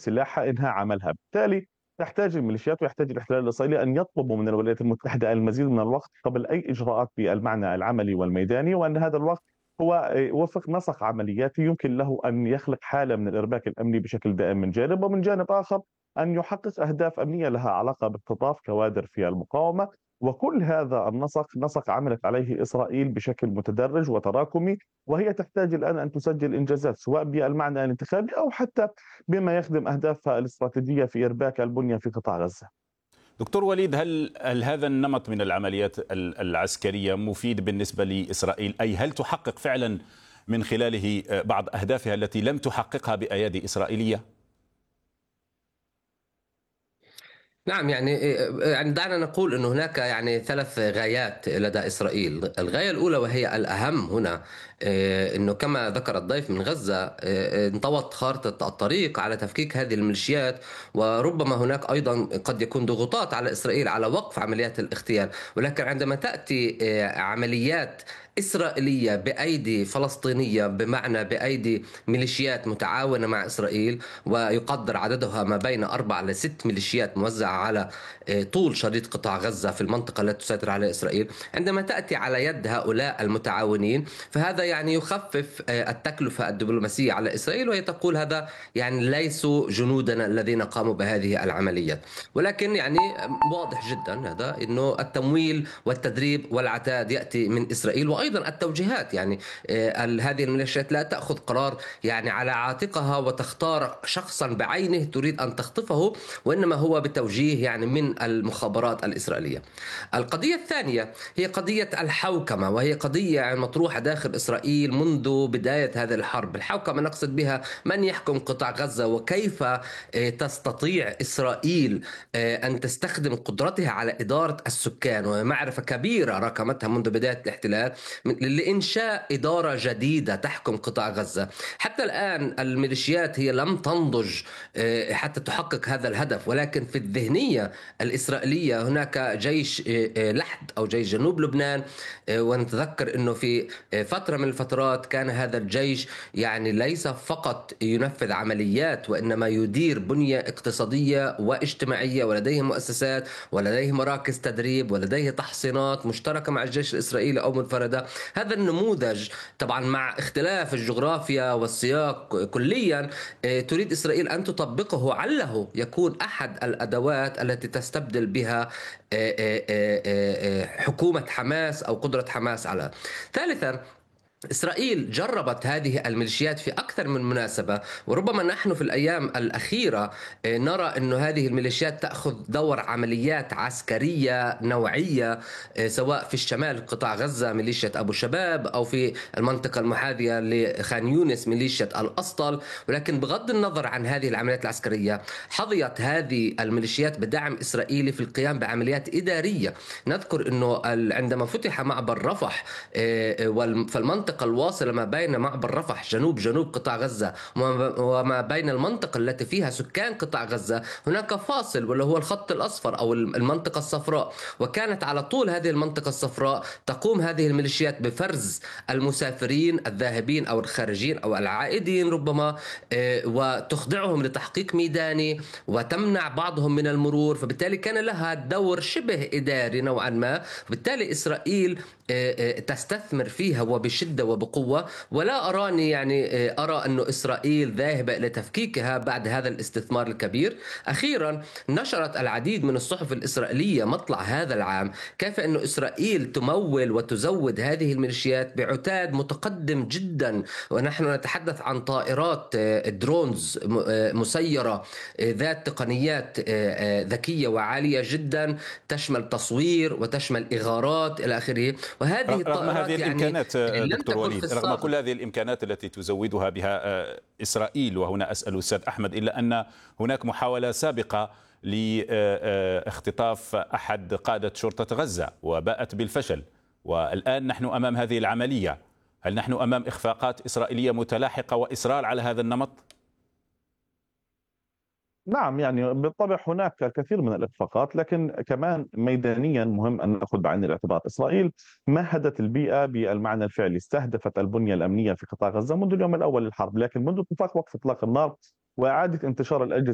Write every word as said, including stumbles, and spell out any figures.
سلاحها إنهاء عملها. بالتالي تحتاج الميليشيات ويحتاج الاحتلال الإسرائيلي أن يطلبوا من الولايات المتحدة المزيد من الوقت قبل أي إجراءات بالمعنى العملي والميداني، وأن هذا الوقت هو وفق نسق عملياتي يمكن له أن يخلق حالة من الإرباك الأمني بشكل دائم من جانب، ومن جانب آخر أن يحقق أهداف أمنية لها علاقة باختطاف كوادر في المقاومة. وكل هذا النسق نسق عملت عليه إسرائيل بشكل متدرج وتراكمي، وهي تحتاج الآن أن تسجل إنجازات سواء بالمعنى الانتخابي أو حتى بما يخدم أهدافها الاستراتيجية في إرباك البنية في قطاع غزة. دكتور وليد، هل هل هذا النمط من العمليات العسكرية مفيد بالنسبة لإسرائيل؟ أي هل تحقق فعلا من خلاله بعض أهدافها التي لم تحققها بأيادي إسرائيلية؟ نعم، يعني يعني دعنا نقول أن هناك يعني ثلاث غايات لدى إسرائيل. الغاية الأولى وهي الأهم هنا أنه كما ذكر الضيف من غزة انطوت خارطة الطريق على تفكيك هذه الميليشيات، وربما هناك أيضا قد يكون ضغوطات على إسرائيل على وقف عمليات الاغتيال. ولكن عندما تأتي عمليات إسرائيلية بأيدي فلسطينية، بمعنى بأيدي ميليشيات متعاونة مع إسرائيل، ويقدر عددها ما بين أربع لست ميليشيات موزعة على طول شريط قطاع غزة في المنطقة التي تسيطر عليها إسرائيل، عندما تأتي على يد هؤلاء المتعاونين فهذا يعني يخفف التكلفة الدبلوماسية على إسرائيل، وهي تقول هذا يعني ليسوا جنودنا الذين قاموا بهذه العمليات. ولكن يعني واضح جدا هذا أنه التمويل والتدريب والعتاد يأتي من إسرائيل، وأيضا التوجيهات. يعني هذه الميليشيات لا تأخذ قرار يعني على عاتقها وتختار شخصا بعينه تريد أن تخطفه، وإنما هو بتوجيه يعني من المخابرات الإسرائيلية. القضية الثانية هي قضية الحوكمة، وهي قضية يعني مطروحة داخل إسرائيل منذ بداية هذه الحرب. الحوكمة نقصد بها من يحكم قطاع غزة، وكيف تستطيع إسرائيل أن تستخدم قدرتها على إدارة السكان، ومعرفة كبيرة ركمتها منذ بداية الاحتلال لإنشاء إدارة جديدة تحكم قطاع غزة. حتى الآن الميليشيات هي لم تنضج حتى تحقق هذا الهدف، ولكن في الذهنية الإسرائيلية هناك جيش لحد أو جيش جنوب لبنان، ونتذكر أنه في فترة من الفترات كان هذا الجيش يعني ليس فقط ينفذ عمليات، وإنما يدير بنية اقتصادية واجتماعية، ولديه مؤسسات ولديه مراكز تدريب ولديه تحصينات مشتركة مع الجيش الإسرائيلي أو منفردة. هذا النموذج طبعا مع اختلاف الجغرافيا والسياق كليا تريد إسرائيل أن تطبقه عله يكون أحد الأدوات التي تستبدل بها حكومة حماس أو قدرة حماس على. ثالثا، إسرائيل جربت هذه الميليشيات في أكثر من مناسبة، وربما نحن في الأيام الأخيرة نرى أن هذه الميليشيات تأخذ دور عمليات عسكرية نوعية، سواء في الشمال قطاع غزة ميليشيا أبو شباب، أو في المنطقة المحاذية لخان يونس ميليشيا الأسطل. ولكن بغض النظر عن هذه العمليات العسكرية، حظيت هذه الميليشيات بدعم إسرائيلي في القيام بعمليات إدارية. نذكر أنه عندما فتح معبر رفح في المنطقة الواصلة ما بين معبر رفح جنوب جنوب قطاع غزة وما بين المنطقة التي فيها سكان قطاع غزة، هناك فاصل واللي هو الخط الأصفر أو المنطقة الصفراء، وكانت على طول هذه المنطقة الصفراء تقوم هذه الميليشيات بفرز المسافرين الذاهبين أو الخارجين أو العائدين ربما، وتخضعهم لتحقيق ميداني وتمنع بعضهم من المرور. فبالتالي كان لها دور شبه إداري نوعا ما، وبالتالي إسرائيل تستثمر فيها وبشدة وبقوة. ولا أراني يعني أرى أن إسرائيل ذاهبة إلى تفكيكها بعد هذا الاستثمار الكبير. أخيرا، نشرت العديد من الصحف الإسرائيلية مطلع هذا العام كيف أن إسرائيل تمول وتزود هذه الميليشيات بعتاد متقدم جدا، ونحن نتحدث عن طائرات درونز مسيرة ذات تقنيات ذكية وعالية جدا، تشمل تصوير وتشمل إغارات إلى آخره. وهذه رغم هذه يعني الإمكانات دكتور وليد، رغم كل هذه الإمكانات التي تزودها بها إسرائيل، وهنا أسأل أستاذ أحمد، إلا أن هناك محاولة سابقة لاختطاف أحد قادة شرطة غزة وباءت بالفشل، والآن نحن أمام هذه العملية. هل نحن أمام إخفاقات إسرائيلية متلاحقة وإصرار على هذا النمط؟ نعم، يعني بالطبع هناك الكثير من الإخفاقات، لكن كمان ميدانيا مهم أن نأخذ بعين الاعتبار إسرائيل مهدت البيئة بالمعنى الفعلي، استهدفت البنية الأمنية في قطاع غزة منذ اليوم الأول للحرب، لكن منذ اتفاق وقف إطلاق النار وإعادة انتشار الأجهزة